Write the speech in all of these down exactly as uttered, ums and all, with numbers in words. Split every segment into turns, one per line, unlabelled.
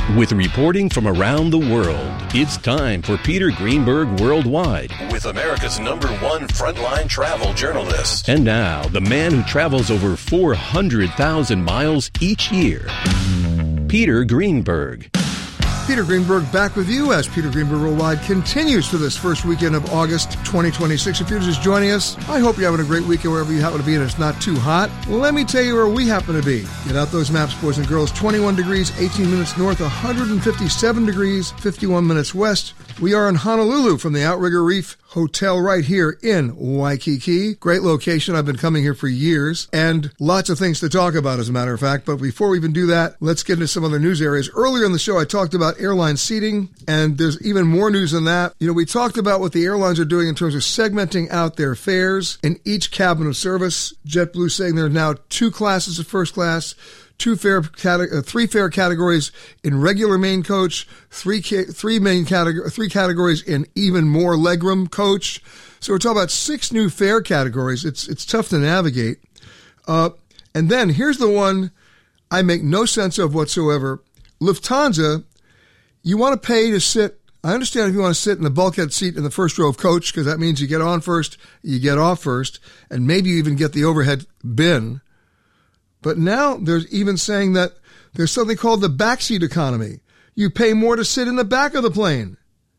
With reporting from around the world, it's time for Peter Greenberg Worldwide.
With America's number one frontline travel journalist.
And now, the man who travels over four hundred thousand miles each year, Peter Greenberg.
Peter Greenberg back with you as Peter Greenberg Worldwide continues for this first weekend of August twenty twenty-six. If you're just joining us, I hope you're having a great weekend wherever you happen to be and it's not too hot. Let me tell you where we happen to be. Get out those maps, boys and girls. twenty-one degrees, eighteen minutes north, one hundred fifty-seven degrees, fifty-one minutes west. We are in Honolulu from the Outrigger Reef Hotel right here in Waikiki. Great location. I've been coming here for years and lots of things to talk about, as a matter of fact. But before we even do that, let's get into some other news areas. Earlier in the show, I talked about airline seating, and there's even more news than that. You know, we talked about what the airlines are doing in terms of segmenting out their fares in each cabin of service. JetBlue saying there are now two classes of first class, two fare, cate- uh, three fare categories in regular main coach, three ca- three main category, three categories in even more legroom coach. So we're talking about six new fare categories. It's it's tough to navigate. Uh, and then here's the one I make no sense of whatsoever. Lufthansa, you want to pay to sit. I understand if you want to sit in the bulkhead seat in the first row of coach, because that means you get on first, you get off first, and maybe you even get the overhead bin. But now there's even saying that there's something called the backseat economy. You pay more to sit in the back of the plane.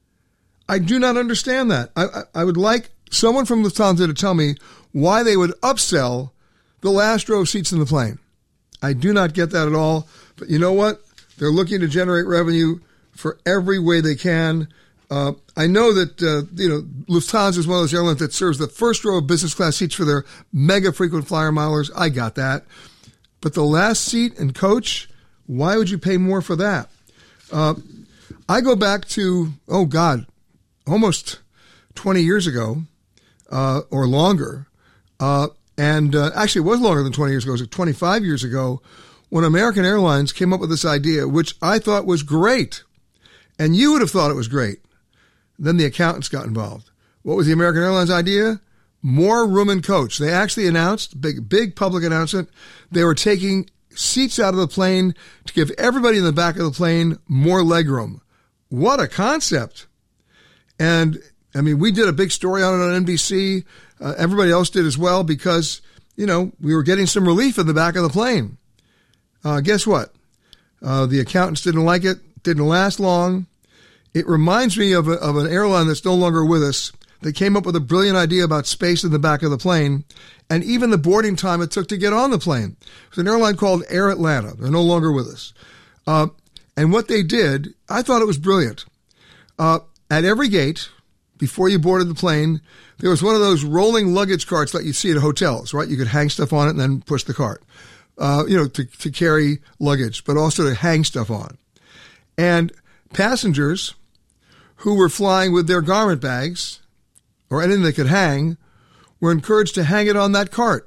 I do not understand that. I, I, I would like someone from Lufthansa to tell me why they would upsell the last row of seats in the plane. I do not get that at all. But you know what? They're looking to generate revenue for every way they can. Uh, I know that, uh, you know, Lufthansa is one of those airlines that serves the first row of business class seats for their mega frequent flyer milers. I got that. But the last seat in coach, why would you pay more for that? Uh, I go back to, oh God, almost twenty years ago, uh, or longer. Uh, and uh, actually it was longer than twenty years ago. It was twenty-five years ago when American Airlines came up with this idea, which I thought was great. And you would have thought it was great. Then the accountants got involved. What was the American Airlines idea? More room in coach. They actually announced, big, big public announcement, they were taking seats out of the plane to give everybody in the back of the plane more legroom. What a concept. And, I mean, we did a big story on it on N B C. Uh, everybody else did as well because, you know, we were getting some relief in the back of the plane. Uh, guess what? Uh, the accountants didn't like it. Didn't last long. It reminds me of, a, of an airline that's no longer with us. They came up with a brilliant idea about space in the back of the plane and even the boarding time it took to get on the plane. It was an airline called Air Atlanta. They're no longer with us. Uh, and what they did, I thought it was brilliant. Uh, at every gate, before you boarded the plane, there was one of those rolling luggage carts that you see at hotels, right? You could hang stuff on it and then push the cart, uh, you know, to, to carry luggage, but also to hang stuff on. And passengers who were flying with their garment bags or anything they could hang, were encouraged to hang it on that cart.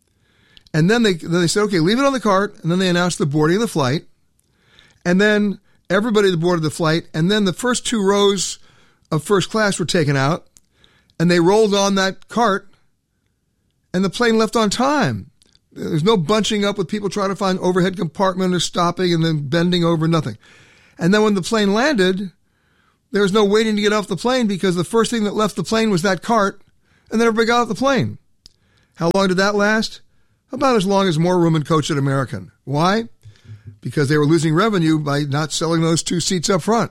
And then they then they said, okay, leave it on the cart, and then they announced the boarding of the flight. And then everybody that boarded the flight, and then the first two rows of first class were taken out, and they rolled on that cart, and the plane left on time. There's no bunching up with people trying to find overhead compartment or stopping and then bending over, nothing. And then when the plane landed, there was no waiting to get off the plane because the first thing that left the plane was that cart, and then everybody got off the plane. How long did that last? About as long as more room in coach at American. Why? Because they were losing revenue by not selling those two seats up front.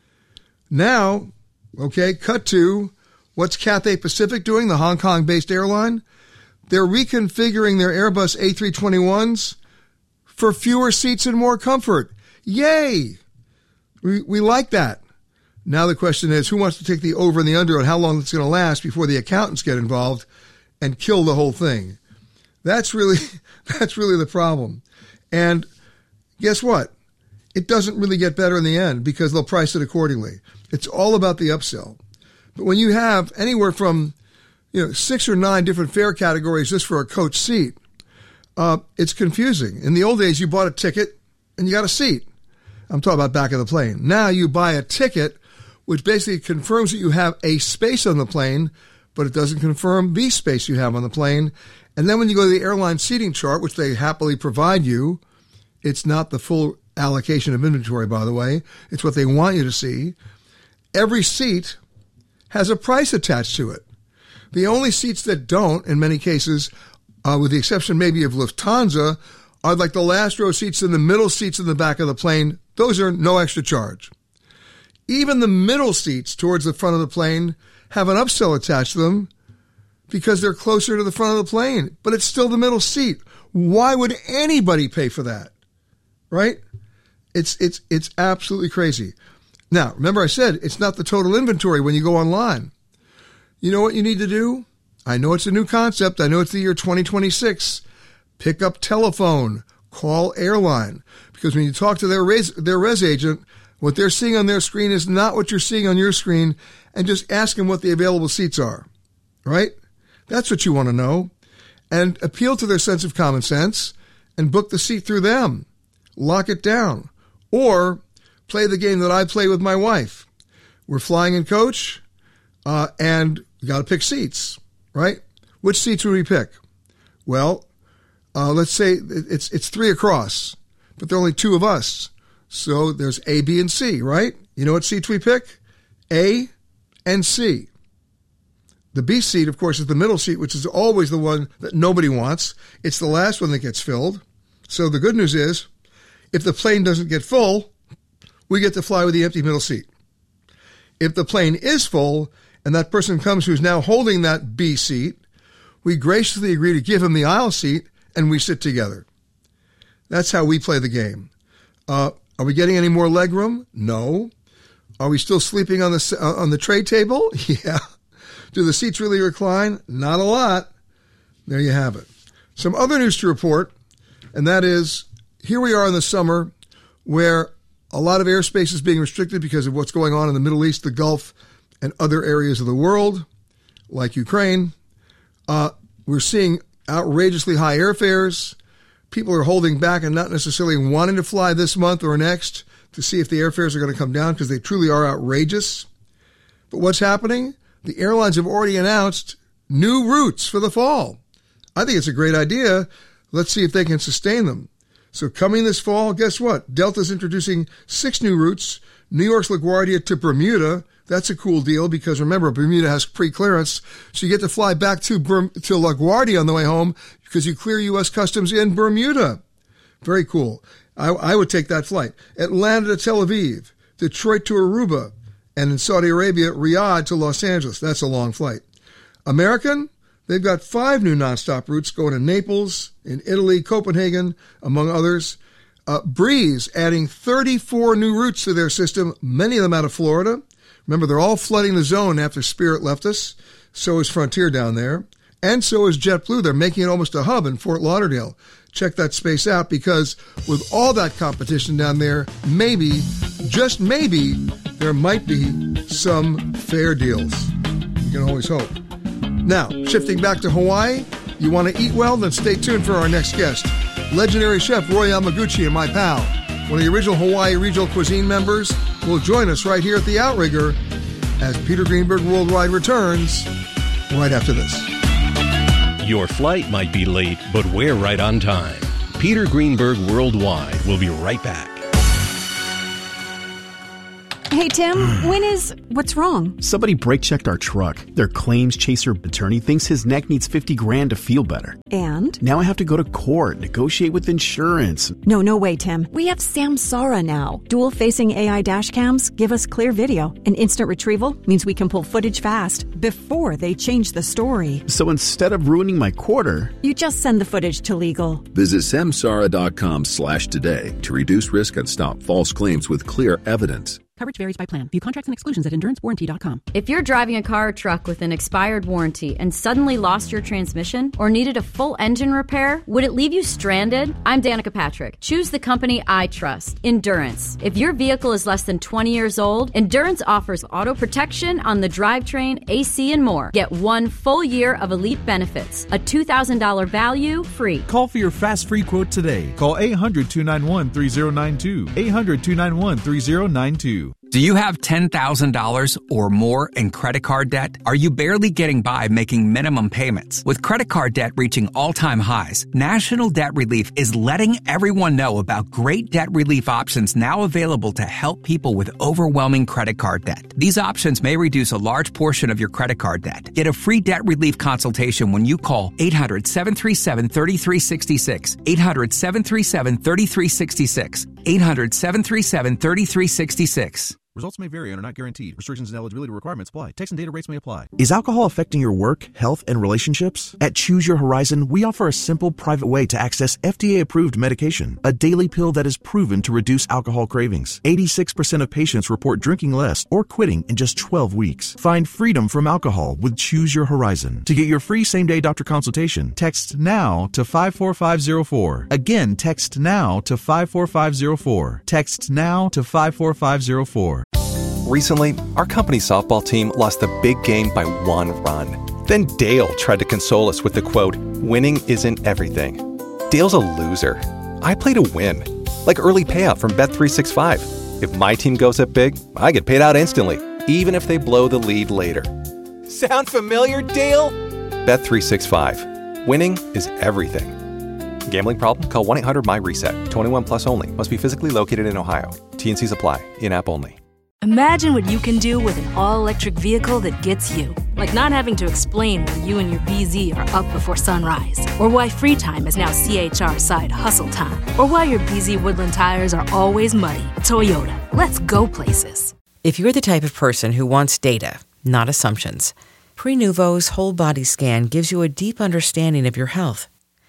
Now, okay, cut to what's Cathay Pacific doing, the Hong Kong-based airline? They're reconfiguring their Airbus A three twenty-ones for fewer seats and more comfort. Yay! We, we like that. Now the question is, who wants to take the over and the under on how long it's going to last before the accountants get involved and kill the whole thing? That's really, that's really the problem. And guess what? It doesn't really get better in the end because they'll price it accordingly. It's all about the upsell. But when you have anywhere from, you know, six or nine different fare categories just for a coach seat, uh, it's confusing. In the old days, you bought a ticket and you got a seat. I'm talking about back of the plane. Now you buy a ticket, which basically confirms that you have a space on the plane, but it doesn't confirm the space you have on the plane. And then when you go to the airline seating chart, which they happily provide you, it's not the full allocation of inventory, by the way. It's what they want you to see. Every seat has a price attached to it. The only seats that don't, in many cases, uh, with the exception maybe of Lufthansa, are like the last row seats and the middle seats in the back of the plane. Those are no extra charge. Even the middle seats towards the front of the plane have an upsell attached to them because they're closer to the front of the plane, but it's still the middle seat. Why would anybody pay for that? Right? It's, it's, it's absolutely crazy. Now, remember I said it's not the total inventory when you go online. You know what you need to do? I know it's a new concept. I know it's the year twenty twenty-six. Pick up telephone, call airline, because when you talk to their res, their res agent, what they're seeing on their screen is not what you're seeing on your screen, and just ask them what the available seats are, right? That's what you want to know, and appeal to their sense of common sense and book the seat through them. Lock it down, or play the game that I play with my wife. We're flying in coach, uh, and we got to pick seats, right? Which seats would we pick? Well, uh, let's say it's it's three across, but there are only two of us. So there's A, B, and C, right? You know what seats we pick? A and C. The B seat, of course, is the middle seat, which is always the one that nobody wants. It's the last one that gets filled. So the good news is, if the plane doesn't get full, we get to fly with the empty middle seat. If the plane is full, and that person comes who's now holding that B seat, we graciously agree to give him the aisle seat, and we sit together. That's how we play the game. Uh, are we getting any more leg room? No. Are we still sleeping on the uh, on the tray table? Yeah. Do the seats really recline? Not a lot. There you have it. Some other news to report, and that is, here we are in the summer where a lot of airspace is being restricted because of what's going on in the Middle East, the Gulf, and other areas of the world, like Ukraine. Uh, we're seeing outrageously high airfares. People are holding back and not necessarily wanting to fly this month or next to see if the airfares are going to come down because they truly are outrageous. But what's happening? The airlines have already announced new routes for the fall. I think it's a great idea. Let's see if they can sustain them. So coming this fall, guess what? Delta's introducing six new routes. New York's LaGuardia to Bermuda. That's a cool deal because remember, Bermuda has pre-clearance. So you get to fly back to Berm- to LaGuardia on the way home because you clear U S customs in Bermuda. Very cool. I, I would take that flight. Atlanta to Tel Aviv, Detroit to Aruba, and in Saudi Arabia, Riyadh to Los Angeles. That's a long flight. American, they've got five new nonstop routes going to Naples, in Italy, Copenhagen, among others. Uh, Breeze adding thirty-four new routes to their system, many of them out of Florida. Remember, they're all flooding the zone after Spirit left us. So is Frontier down there. And so is JetBlue. They're making it almost a hub in Fort Lauderdale. Check that space out because with all that competition down there, maybe, just maybe, there might be some fair deals. You can always hope. Now, shifting back to Hawaii, you want to eat well? Then stay tuned for our next guest. Legendary chef Roy Yamaguchi and my pal, one of the original Hawaii Regional Cuisine members, will join us right here at the Outrigger as Peter Greenberg Worldwide returns right after this.
Your flight might be late, but we're right on time. Peter Greenberg Worldwide will be right back.
Hey, Tim, when is... What's wrong?
Somebody brake-checked our truck. Their claims chaser attorney thinks his neck needs fifty grand to feel better.
And?
Now I have to go to court, negotiate with insurance.
No, no way, Tim. We have Samsara now. Dual-facing A I dash cams give us clear video. And instant retrieval means we can pull footage fast before they change the story.
So instead of ruining my quarter...
You just send the footage to legal.
Visit samsara.com slash today to reduce risk and stop false claims with clear evidence.
Coverage varies by plan. View contracts and exclusions at endurance warranty dot com.
If you're driving a car or truck with an expired warranty and suddenly lost your transmission or needed a full engine repair, would it leave you stranded? I'm Danica Patrick. Choose the company I trust, Endurance. If your vehicle is less than twenty years old, Endurance offers auto protection on the drivetrain, A C, and more. Get one full year of elite benefits, a two thousand dollars value free.
Call for your fast free quote today. Call eight hundred, two nine one, three zero nine two. eight hundred, two nine one, three zero nine two. Do you have ten thousand dollars or more in credit card debt? Are you barely getting by making minimum payments? With credit card debt reaching all-time highs, National Debt Relief is letting everyone know about great debt relief options now available to help people with overwhelming credit card debt. These options may reduce a large portion of your credit card debt. Get a free debt relief consultation when you call eight hundred, seven three seven, three three six six, eight hundred, seven three seven, three three six six, eight hundred, seven three seven, three three six six.
Results may vary and are not guaranteed. Restrictions and eligibility requirements apply. Text and data rates may apply.
Is alcohol affecting your work, health, and relationships? At Choose Your Horizon, we offer a simple, private way to access F D A-approved medication, a daily pill that is proven to reduce alcohol cravings. eighty-six percent of patients report drinking less or quitting in just twelve weeks. Find freedom from alcohol with Choose Your Horizon. To get your free same-day doctor consultation, text NOW to five four five zero four. Again, text NOW to five four five zero four. Text NOW to five four five zero four.
Recently, our company's softball team lost the big game by one run. Then Dale tried to console us with the quote, "Winning isn't everything." Dale's a loser. I play to win. Like early payout from Bet three sixty-five. If my team goes up big, I get paid out instantly, even if they blow the lead later. Sound familiar, Dale? Bet three sixty-five. Winning is everything. Gambling problem? Call one eight hundred M Y reset. twenty-one plus only. Must be physically located in Ohio. T and C's apply. In-app only.
Imagine what you can do with an all-electric vehicle that gets you. Like not having to explain why you and your B Z are up before sunrise. Or why free time is now C H R side hustle time. Or why your B Z Woodland tires are always muddy. Toyota. Let's go places.
If you're the type of person who wants data, not assumptions, Prenuvo's whole body scan gives you a deep understanding of your health.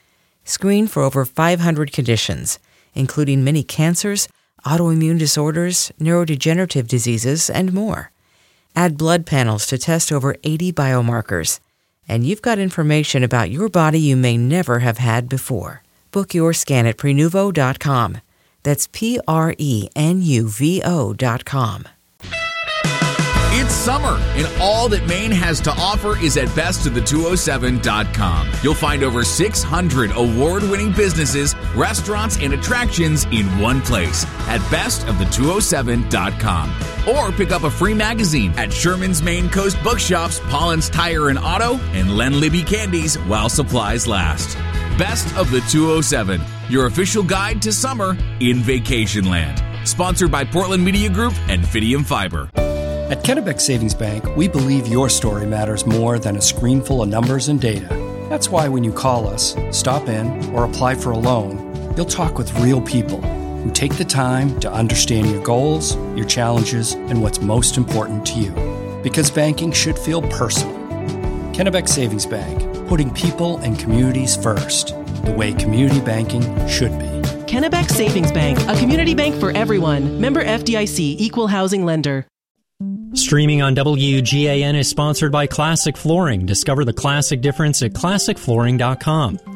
Screen for over five hundred conditions, including many cancers, autoimmune disorders, neurodegenerative diseases, and more. Add blood panels to test over eighty biomarkers, and you've got information about your body you may never have had before. Book your scan at Prenuvo dot com. That's P R E N U V O dot com.
It's summer, and all that Maine has to offer is at best of the two oh seven dot com. You'll find over six hundred award-winning businesses, restaurants, and attractions in one place at best of the two oh seven dot com. Or pick up a free magazine at Sherman's Maine Coast Bookshops, Pollen's Tire and Auto, and Len Libby Candies while supplies last. Best of the two oh seven, your official guide to summer in Vacationland. Sponsored by Portland Media Group and Fidium Fiber.
At Kennebec Savings Bank, we believe your story matters more than a screen full of numbers and data. That's why when you call us, stop in, or apply for a loan, you'll talk with real people who take the time to understand your goals, your challenges, and what's most important to you. Because banking should feel personal. Kennebec Savings Bank, putting people and communities first, the way community banking should be.
Kennebec Savings Bank, a community bank for everyone. Member F D I C, Equal Housing Lender.
Streaming on W G A N is sponsored by Classic Flooring. Discover the classic difference at classic flooring dot com.